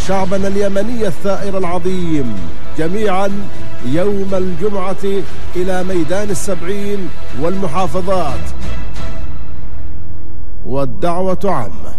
شعبنا اليمني الثائر العظيم جميعا يوم الجمعة إلى ميدان السبعين والمحافظات، والدعوة عامة.